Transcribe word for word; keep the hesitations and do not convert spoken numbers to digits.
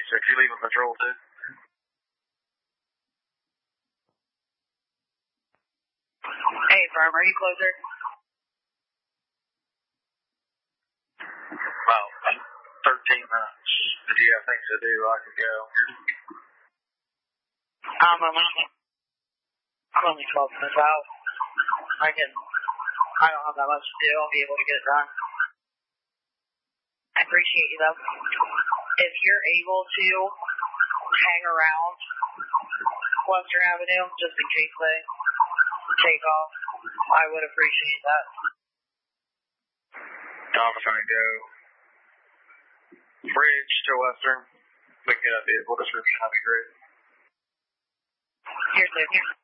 six. You leaving patrol too? Hey, Firm, are you closer? About thirteen minutes. If you have things to do, I can go. Um, I'm only, I'm only twelve minutes out. I can, I don't have that much to do. I'll be able to get it done. I appreciate you, though. If you're able to hang around Western Avenue, just in case they take off, I would appreciate that. I'll try and go bridge to Western. We can get a vehicle description. That'd be great. Here's the